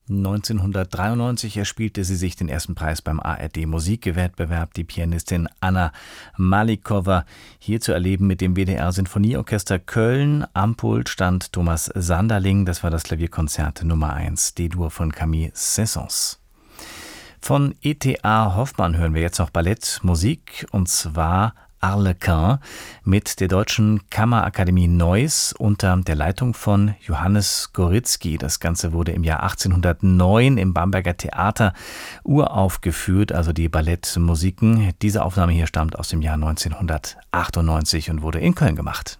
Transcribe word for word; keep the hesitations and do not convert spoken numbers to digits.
neunzehnhundertdreiundneunzig erspielte sie sich den ersten Preis beim A R D-Musikwettbewerb, die Pianistin Anna Malikowa, hier zu erleben mit dem W D R-Sinfonieorchester Köln. Am Pult stand Thomas Sanderling, das war das Klavierkonzert Nummer eins, D-Dur von Camille Saint-Saëns. Von E T A Hoffmann hören wir jetzt noch Ballettmusik, und zwar Arlequin mit der Deutschen Kammerakademie Neuss unter der Leitung von Johannes Goritzky. Das Ganze wurde im Jahr achtzehnhundertneun im Bamberger Theater uraufgeführt, also die Ballettmusiken. Diese Aufnahme hier stammt aus dem Jahr neunzehnhundertachtundneunzig und wurde in Köln gemacht.